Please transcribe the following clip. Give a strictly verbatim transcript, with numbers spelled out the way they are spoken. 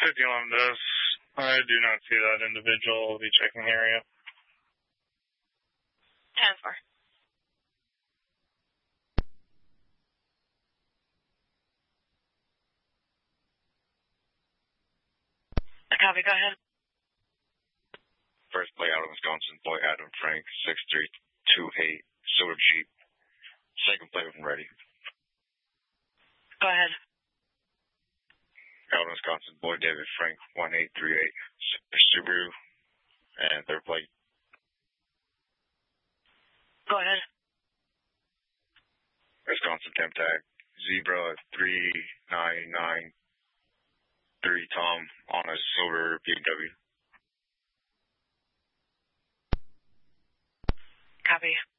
fifty-one does. I do not see that individual. Will be checking the area. ten four. A copy, go ahead. First play out of Wisconsin, boy Adam Frank, six three two eight, Silver Jeep. Second play when ready. Go ahead. Out of Wisconsin, boy David Frank, one eight three eight, Subaru. And third play. Go ahead. Wisconsin temp tag, Zebra three nine nine three Tom on a silver B M W. Copy.